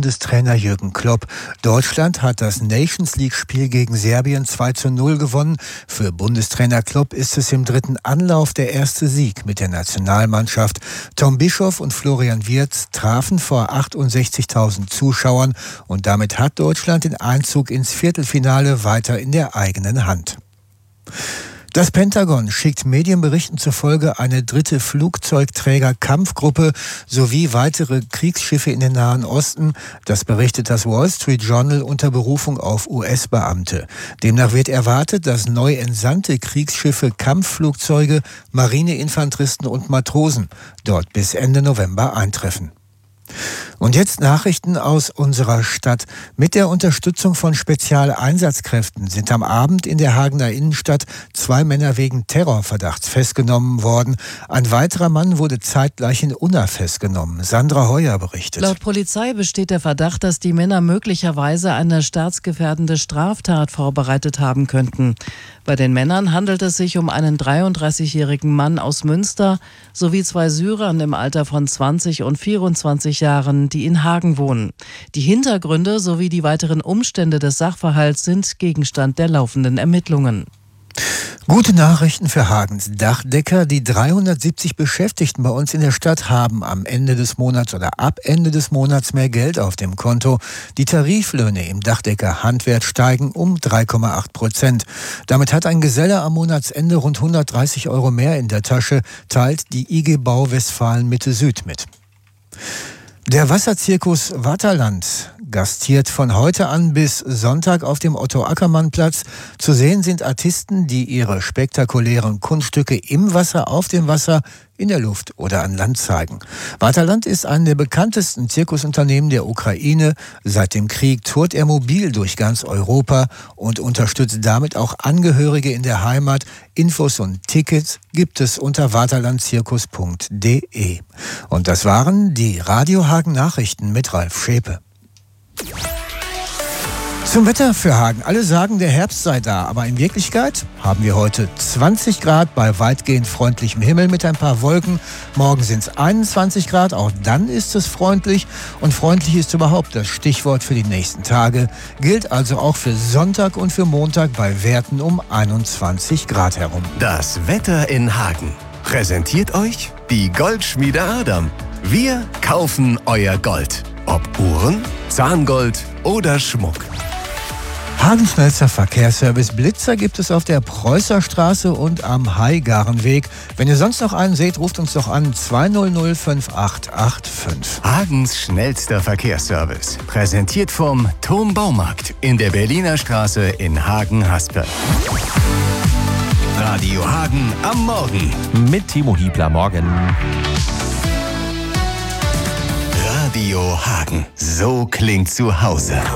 Bundestrainer Jürgen Klopp. Deutschland hat das Nations-League-Spiel gegen Serbien 2:0 gewonnen. Für Bundestrainer Klopp ist es im dritten Anlauf der erste Sieg mit der Nationalmannschaft. Tom Bischoff und Florian Wirtz trafen vor 68.000 Zuschauern und damit hat Deutschland den Einzug ins Viertelfinale weiter in der eigenen Hand. Das Pentagon schickt Medienberichten zufolge eine dritte Flugzeugträger-Kampfgruppe sowie weitere Kriegsschiffe in den Nahen Osten. Das berichtet das Wall Street Journal unter Berufung auf US-Beamte. Demnach wird erwartet, dass neu entsandte Kriegsschiffe, Kampfflugzeuge, Marineinfanteristen und Matrosen dort bis Ende November eintreffen. Und jetzt Nachrichten aus unserer Stadt. Mit der Unterstützung von Spezialeinsatzkräften sind am Abend in der Hagener Innenstadt 2 Männer wegen Terrorverdachts festgenommen worden. Ein weiterer Mann wurde zeitgleich in Unna festgenommen. Sandra Heuer berichtet. Laut Polizei besteht der Verdacht, dass die Männer möglicherweise eine staatsgefährdende Straftat vorbereitet haben könnten. Bei den Männern handelt es sich um einen 33-jährigen Mann aus Münster sowie 2 Syrern im Alter von 20 und 24 Jahren, die in Hagen wohnen. Die Hintergründe sowie die weiteren Umstände des Sachverhalts sind Gegenstand der laufenden Ermittlungen. Gute Nachrichten für Hagens Dachdecker. Die 370 Beschäftigten bei uns in der Stadt haben am Ende des Monats oder ab Ende des Monats mehr Geld auf dem Konto. Die Tariflöhne im Dachdecker-Handwerk steigen um 3,8%. Damit hat ein Geselle am Monatsende rund 130 € mehr in der Tasche, teilt die IG Bau Westfalen Mitte Süd mit. Der Wasserzirkus Waterland gastiert von heute an bis Sonntag auf dem Otto-Ackermann-Platz. Zu sehen sind Artisten, die ihre spektakulären Kunststücke im Wasser, auf dem Wasser, in der Luft oder an Land zeigen. Waterland ist ein der bekanntesten Zirkusunternehmen der Ukraine. Seit dem Krieg tourt er mobil durch ganz Europa und unterstützt damit auch Angehörige in der Heimat. Infos und Tickets gibt es unter waterlandzirkus.de. Und das waren die Radio Hagen Nachrichten mit Ralf Schäpe. Zum Wetter für Hagen. Alle sagen, der Herbst sei da, aber in Wirklichkeit haben wir heute 20 Grad bei weitgehend freundlichem Himmel mit ein paar Wolken. Morgen sind es 21 Grad, auch dann ist es freundlich. Und freundlich ist überhaupt das Stichwort für die nächsten Tage. Gilt also auch für Sonntag und für Montag bei Werten um 21 Grad herum. Das Wetter in Hagen präsentiert euch die Goldschmiede Adam. Wir kaufen euer Gold. Ob Uhren, Zahngold oder Schmuck. Hagens schnellster Verkehrsservice Blitzer gibt es auf der Preußerstraße und am Heigarenweg. Wenn ihr sonst noch einen seht, ruft uns doch an 200 5885. Hagens schnellster Verkehrsservice. Präsentiert vom Turmbaumarkt in der Berliner Straße in Hagen-Haspe. Radio Hagen am Morgen. Mit Timo Hiebler morgen. Radio Hagen. So klingt zu Hause.